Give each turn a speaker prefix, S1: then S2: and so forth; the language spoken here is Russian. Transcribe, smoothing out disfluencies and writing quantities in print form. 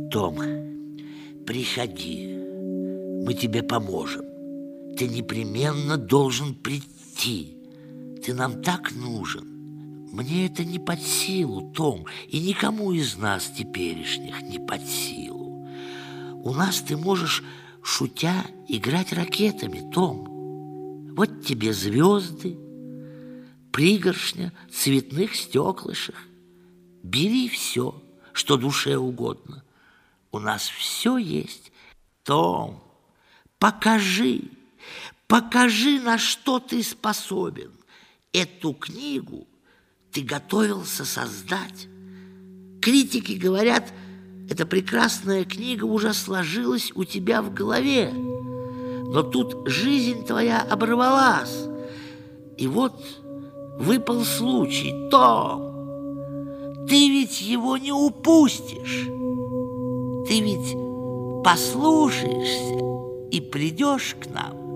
S1: Том, приходи, мы тебе поможем. Ты непременно должен прийти. Ты нам так нужен. Мне это не под силу, Том, и никому из нас теперешних не под силу. У нас ты можешь, шутя, играть ракетами, Том. Вот тебе звезды, пригоршня цветных стеклышек. Бери все, что душе угодно. У нас все есть. Том, покажи, на что ты способен. Эту книгу ты готовился создать. Критики говорят, эта прекрасная книга уже сложилась у тебя в голове. Но тут жизнь твоя оборвалась. И вот выпал случай. Том, ты ведь его не упустишь. Ты ведь послушаешься и придешь к нам.